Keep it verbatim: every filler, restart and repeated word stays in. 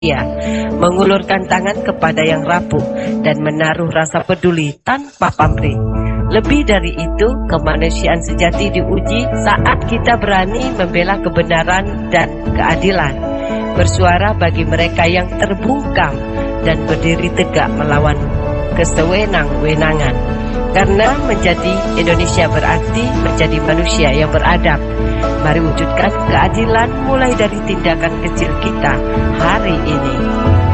Ya, mengulurkan tangan kepada yang rapuh dan menaruh rasa peduli tanpa pamrih. Lebih dari itu, kemanusiaan sejati diuji saat kita berani membela kebenaran dan keadilan, bersuara bagi mereka yang terbungkam dan berdiri tegak melawan kesewenang-wenangan. Karena menjadi Indonesia berarti menjadi manusia yang beradab. Mari wujudkan keadilan mulai dari tindakan kecil kita hari ini.